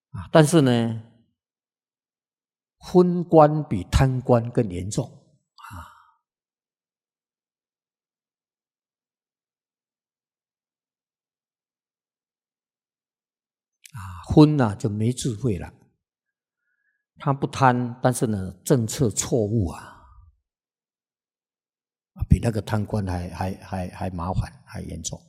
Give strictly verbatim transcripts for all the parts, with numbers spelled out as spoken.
啊，但是呢，昏官比贪官更严重啊！啊，昏啊就没智慧了。他不贪，但是呢，政策错误啊，比那个贪官还还还还麻烦，还严重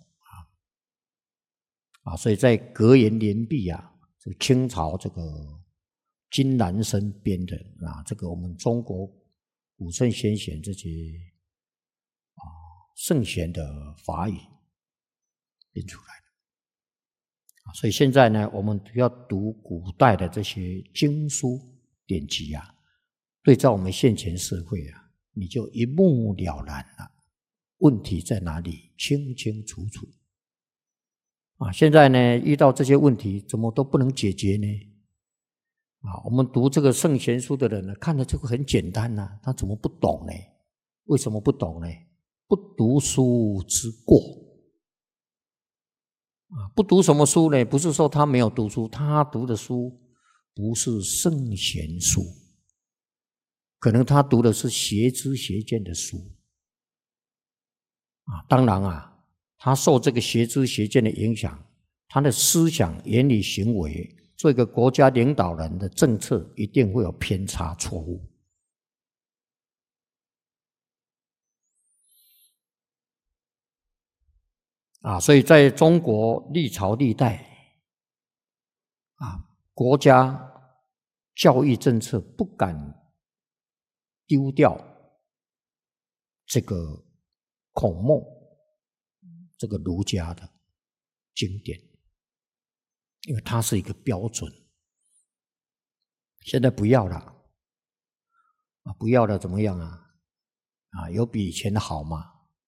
啊！啊，所以在格言联璧啊，这个清朝这个金南生编的啊，这个我们中国古圣先贤这些啊圣贤的法语编出来的啊，所以现在呢，我们要读古代的这些经书典籍啊，对照我们现前社会啊，你就一目了然了，问题在哪里，清清楚楚啊！现在呢，遇到这些问题，怎么都不能解决呢？啊，我们读这个圣贤书的人呢，看了这个很简单呐、啊，他怎么不懂呢？为什么不懂呢？不读书之过啊！不读什么书呢？不是说他没有读书，他读的书不是圣贤书，可能他读的是邪知邪见的书啊。当然啊，他受这个邪知邪见的影响，他的思想、言语、行为，做一个国家领导人的政策一定会有偏差错误啊！所以在中国历朝历代啊，国家教育政策不敢丢掉这个孔孟这个儒家的经典，因为它是一个标准。现在不要了啊，不要了怎么样啊？啊，有比以前好吗？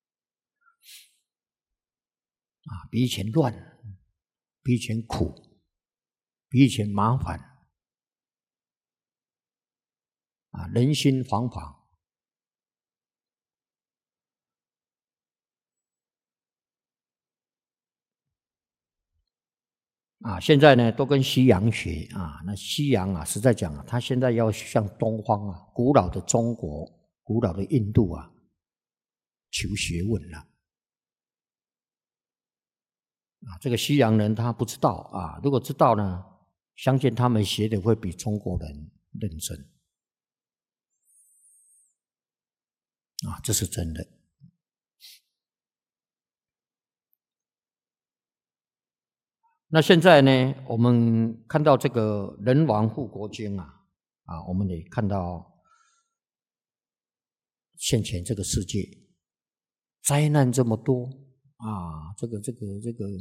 啊，比以前乱，比以前苦，比以前麻烦啊，人心惶惶。啊，现在呢都跟西洋学啊，那西洋啊，实在讲啊，他现在要向东方啊，古老的中国、古老的印度啊，求学问了。啊，这个西洋人他不知道啊，如果知道呢，相信他们学的会比中国人认真。啊，这是真的。那现在呢，我们看到这个人亡护国经啊，啊，我们也看到现前这个世界灾难这么多啊，这个这个这个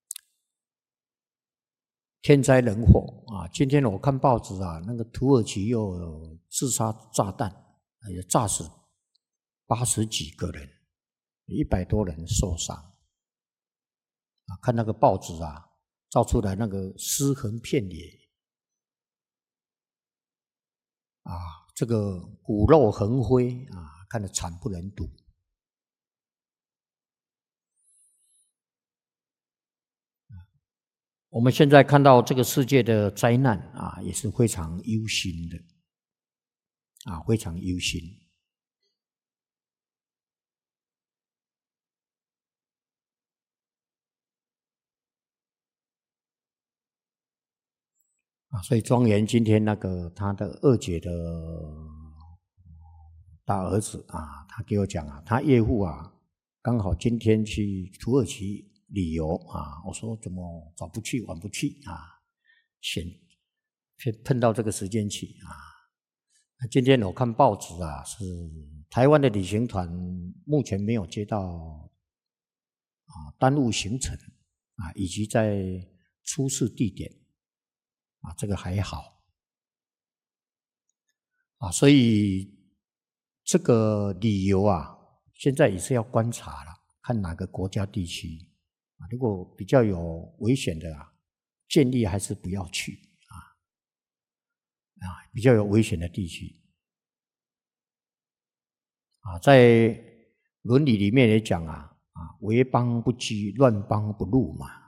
天灾人祸啊！今天我看报纸啊，那个土耳其又有自杀炸弹，也炸死八十几个人，一百多人受伤啊！看那个报纸啊，照出来那个尸横遍野啊，这个骨肉横飞啊，看得惨不忍睹。我们现在看到这个世界的灾难啊，也是非常忧心的啊，非常忧心啊。所以庄严今天那个他的二姐的大儿子啊，他给我讲啊，他岳父啊，刚好今天去土耳其旅游啊，我说怎么早不去晚不去啊，选偏碰到这个时间去啊。今天我看报纸啊，是台湾的旅行团目前没有接到啊耽误行程啊，以及在出事地点啊，这个还好啊，所以这个旅游啊，现在也是要观察了，看哪个国家地区啊，如果比较有危险的啊，建议还是不要去啊啊，比较有危险的地区啊，在伦理里面也讲啊啊，为邦不居，乱邦不入嘛。